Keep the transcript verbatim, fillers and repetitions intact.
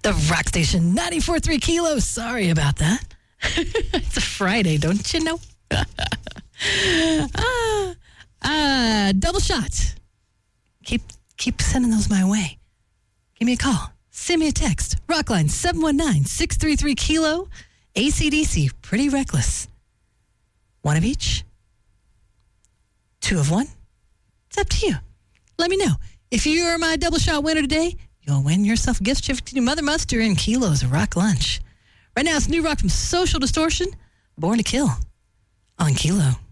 The Rock Station ninety-four point three Kilo. Sorry about that. It's a Friday, don't you know? ah, uh, double shot. Keep keep sending those my way. Give me a call. Send me a text. Rockline seven one nine, six three three Kilo. A C D C, Pretty Reckless. One of each? Two of one? It's up to you. Let me know. If you are my double shot winner today, you'll win yourself a gift certificate to Mother Muster and Kilo's Rock Lunch. Right now, it's new rock from Social Distortion, Born to Kill on Kilo.